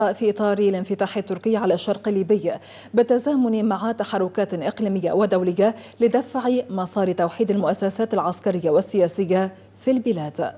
في إطار الانفتاح التركي على الشرق الليبي بالتزامن مع تحركات إقليمية ودولية لدفع مسار توحيد المؤسسات العسكرية والسياسية في البلاد.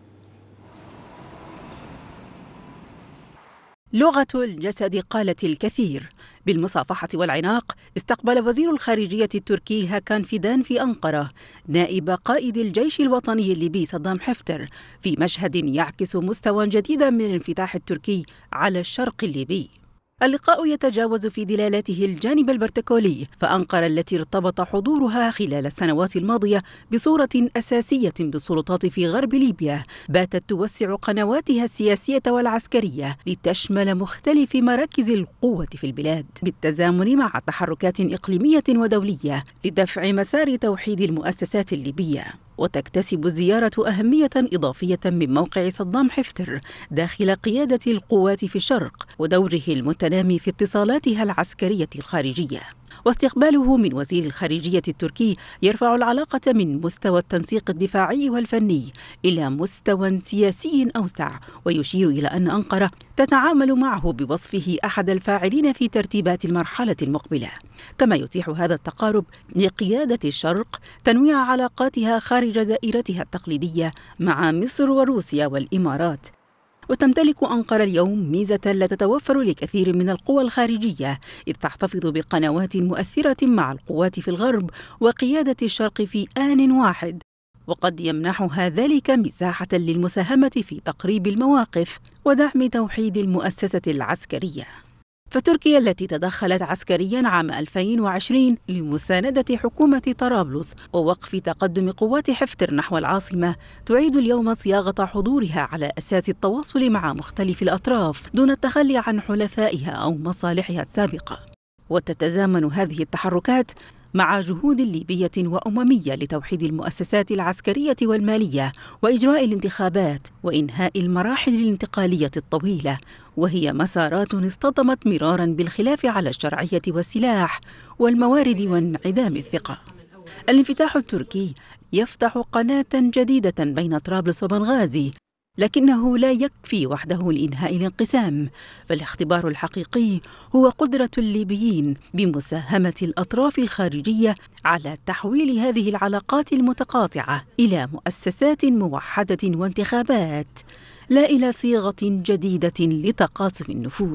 لغة الجسد قالت الكثير. بالمصافحة والعناق استقبل وزير الخارجية التركي هاكان فيدان في أنقرة نائب قائد الجيش الوطني الليبي صدام حفتر في مشهد يعكس مستوى جديدا من الانفتاح التركي على الشرق الليبي. اللقاء يتجاوز في دلالاته الجانب البروتوكولي، فأنقرة التي ارتبط حضورها خلال السنوات الماضية بصورة أساسية بالسلطات في غرب ليبيا باتت توسع قنواتها السياسية والعسكرية لتشمل مختلف مراكز القوة في البلاد، بالتزامن مع تحركات إقليمية ودولية لدفع مسار توحيد المؤسسات الليبية. وتكتسب الزيارة أهمية إضافية من موقع صدام حفتر داخل قيادة القوات في الشرق ودوره المتنامي في اتصالاتها العسكرية الخارجية. واستقباله من وزير الخارجية التركي يرفع العلاقة من مستوى التنسيق الدفاعي والفني إلى مستوى سياسي أوسع، ويشير إلى أن أنقرة تتعامل معه بوصفه أحد الفاعلين في ترتيبات المرحلة المقبلة. كما يتيح هذا التقارب لقيادة الشرق تنويع علاقاتها خارج دائرتها التقليدية مع مصر وروسيا والإمارات. وتمتلك أنقرة اليوم ميزة لا تتوفر لكثير من القوى الخارجية، إذ تحتفظ بقنوات مؤثرة مع القوات في الغرب وقيادة الشرق في آن واحد، وقد يمنحها ذلك مساحة للمساهمة في تقريب المواقف ودعم توحيد المؤسسة العسكرية. فتركيا التي تدخلت عسكريا عام 2020 لمساندة حكومة طرابلس ووقف تقدم قوات حفتر نحو العاصمة تعيد اليوم صياغة حضورها على أساس التواصل مع مختلف الأطراف دون التخلي عن حلفائها أو مصالحها السابقة. وتتزامن هذه التحركات مع جهود ليبية وأممية لتوحيد المؤسسات العسكرية والمالية وإجراء الانتخابات وإنهاء المراحل الانتقالية الطويلة، وهي مسارات اصطدمت مرارا بالخلاف على الشرعية والسلاح والموارد وانعدام الثقة. الانفتاح التركي يفتح قناة جديدة بين طرابلس وبنغازي، لكنه لا يكفي وحده لإنهاء الانقسام، فالاختبار الحقيقي هو قدرة الليبيين بمساهمة الأطراف الخارجية على تحويل هذه العلاقات المتقاطعة إلى مؤسسات موحدة وانتخابات، لا إلى صيغة جديدة لتقاسم النفوذ.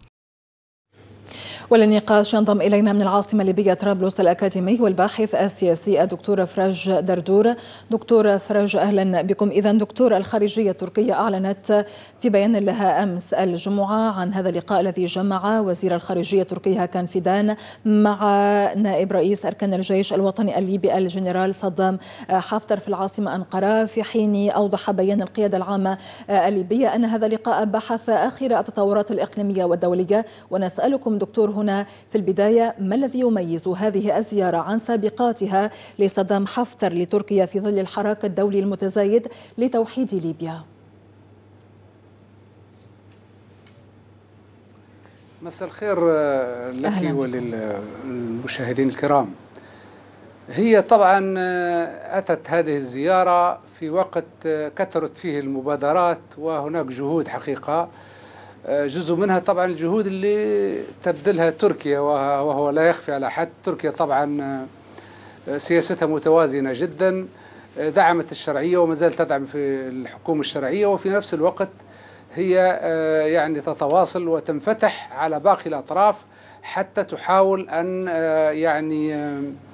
وللنقاش ينضم إلينا من العاصمة الليبية طرابلس الأكاديمي والباحث السياسي الدكتور فرج دردور. دكتور فرج، أهلا بكم. إذن دكتور، الخارجية التركية أعلنت في بيان لها أمس الجمعة عن هذا اللقاء الذي جمع وزير الخارجية التركي هاكان فيدان مع نائب رئيس أركان الجيش الوطني الليبي الجنرال صدام حفتر في العاصمة أنقرة، في حين أوضح بيان القيادة العامة الليبية أن هذا اللقاء بحث آخر التطورات الإقليمية والدولية. ونسألكم دكتور هنا في البداية، ما الذي يميز هذه الزيارة عن سابقاتها لصدام حفتر لتركيا في ظل الحراك الدولي المتزايد لتوحيد ليبيا؟ مساء الخير لك وللمشاهدين الكرام. هي طبعا أتت هذه الزيارة في وقت كثرت فيه المبادرات وهناك جهود حقيقة، جزء منها طبعا الجهود اللي تبذلها تركيا، وهو لا يخفي على حد. تركيا طبعا سياستها متوازنة جدا، دعمت الشرعية وما زالت تدعم في الحكومة الشرعية، وفي نفس الوقت هي يعني تتواصل وتنفتح على باقي الأطراف حتى تحاول أن يعني